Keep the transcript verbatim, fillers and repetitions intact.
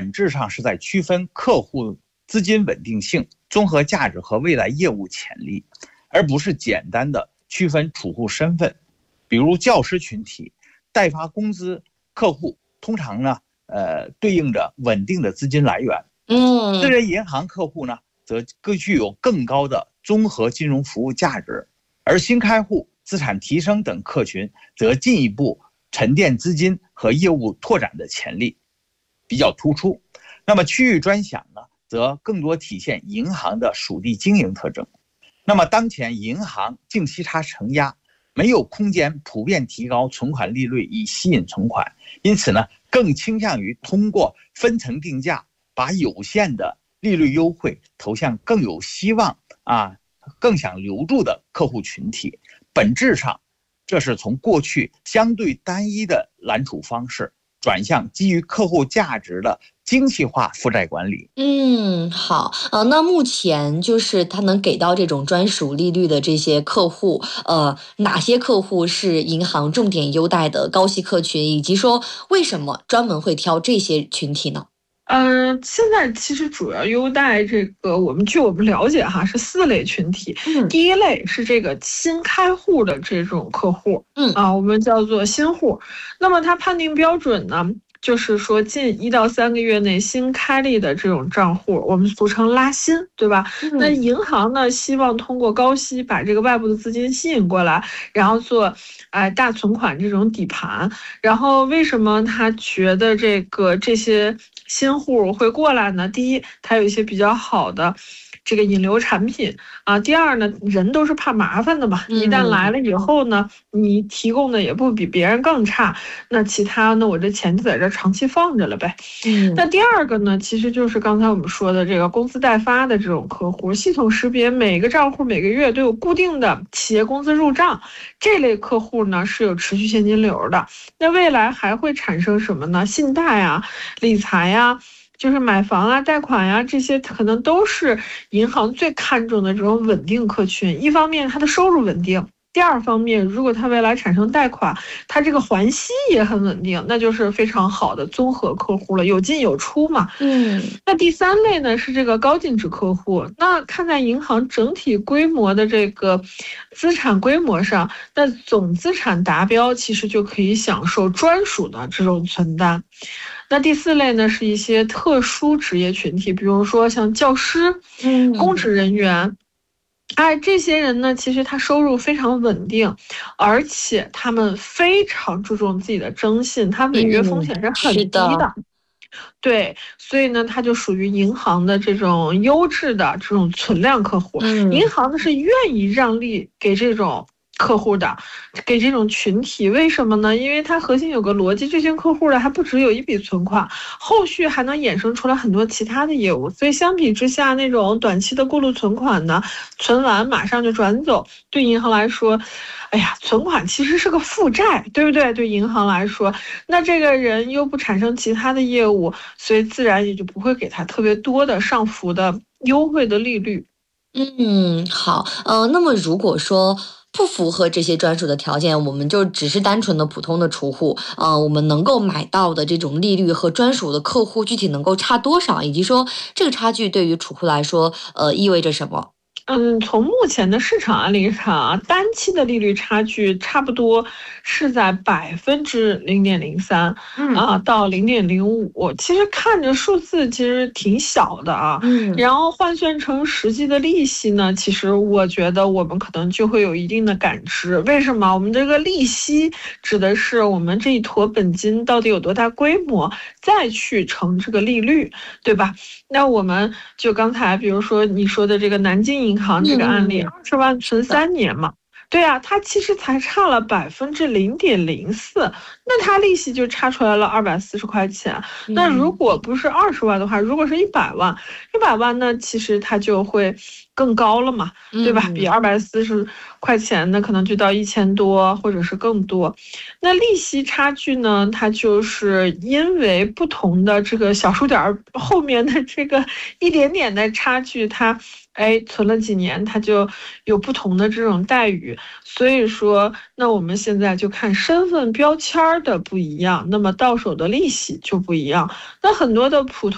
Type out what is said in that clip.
本质上是在区分客户资金稳定性、综合价值和未来业务潜力，而不是简单的区分储户身份。比如教师群体，代发工资客户通常呢，呃，对应着稳定的资金来源。 嗯， 私人银行客户呢，则更具有更高的综合金融服务价值，而新开户、资产提升等客群则进一步沉淀资金和业务拓展的潜力比较突出。那么区域专享呢，则更多体现银行的属地经营特征。那么当前银行净息差承压，没有空间普遍提高存款利率以吸引存款，因此呢，更倾向于通过分层定价，把有限的利率优惠投向更有希望啊、更想留住的客户群体。本质上，这是从过去相对单一的揽储方式，转向基于客户价值的精细化负债管理。 嗯，好，呃，那目前就是他能给到这种专属利率的这些客户，呃，哪些客户是银行重点优待的高息客群，以及说为什么专门会挑这些群体呢？ 嗯、呃，现在其实主要优待这个，我们据我们了解哈，是四类群体。 嗯第一类是这个新开户的这种客户， 嗯啊，我们叫做新户。那么它判定标准呢，就是说近一到三个月内新开立的这种账户，我们俗称拉新，对吧？ 嗯那银行呢，希望通过高息把这个外部的资金吸引过来，然后做哎、呃、大存款这种底盘。然后为什么他觉得这个这些新户会过来呢？第一，它有一些比较好的这个引流产品啊。第二呢，人都是怕麻烦的嘛，一旦来了以后呢，你提供的也不比别人更差，那其他呢，我这钱就在这长期放着了呗。 嗯， 那第二个呢，其实就是刚才我们说的这个工资代发的这种客户，系统识别每个账户每个月都有固定的企业工资入账，这类客户呢是有持续现金流的。那未来还会产生什么呢？信贷啊、理财呀、就是买房啊、贷款呀、这些可能都是银行最看重的这种稳定客群。一方面，它的收入稳定。第二方面，如果它未来产生贷款，它这个还息也很稳定，那就是非常好的综合客户了，有进有出嘛。 嗯， 那第三类呢是这个高净值客户，那看在银行整体规模的这个资产规模上，那总资产达标其实就可以享受专属的这种存单。那第四类呢是一些特殊职业群体，比如说像教师、 嗯公职人员。哎，这些人呢，其实他收入非常稳定，而且他们非常注重自己的征信，他违约风险是很低的。 嗯、是的对，所以呢，它就属于银行的这种优质的这种存量客户。 嗯， 银行呢是愿意让利给这种客户的，给这种群体。为什么呢？因为它核心有个逻辑，这些客户呢还不只有一笔存款，后续还能衍生出来很多其他的业务。所以相比之下，那种短期的过路存款呢，存完马上就转走，对银行来说，哎呀，存款其实是个负债，对不对？对银行来说，那这个人又不产生其他的业务，所以自然也就不会给他特别多的上浮的优惠的利率。 嗯，好，呃，那么如果说不符合这些专属的条件，我们就只是单纯的普通的储户，呃，我们能够买到的这种利率和专属的客户具体能够差多少，以及说这个差距对于储户来说，呃，意味着什么？ 嗯，从目前的市场案例上啊，单期的利率差距差不多是在百分之零点零三， 嗯啊到零点零五，其实看着数字其实挺小的啊， 嗯， 然后换算成实际的利息呢，其实我觉得我们可能就会有一定的感知。为什么？我们这个利息指的是我们这一坨本金到底有多大规模，再去乘这个利率，对吧？那我们就刚才比如说你说的这个南京银行这个案例，二十万存三年嘛，对啊，它其实才差了百分之零点零四，那它利息就差出来了二百四十块钱。那如果不是二十万的话，如果是一百万，一百万呢，其实它就会更高了嘛，对吧？比二百四十块钱呢，可能就到一千多，或者是更多。那利息差距呢，它就是因为不同的这个小数点后面的这个一点点的差距，它哎存了几年，它就有不同的这种待遇。所以说，那我们现在就看身份标签的不一样，那么到手的利息就不一样。那很多的普通